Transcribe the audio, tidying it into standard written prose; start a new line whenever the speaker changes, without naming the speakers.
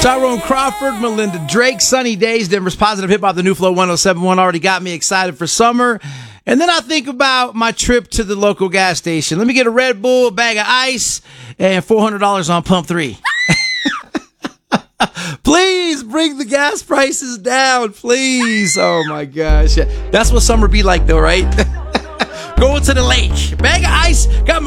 Tyrone Crawford, Melinda Drake, Sunny Days, Denver's Positive Hip Hop, the New Flow 107.1 already got me excited for summer. And then I think about my trip to the local gas station. Let me get a Red Bull, a bag of ice, and $400 on pump 3. Please bring the gas prices down, please. Oh my gosh. That's what summer be like though, right? Going to the lake, bag of ice, got my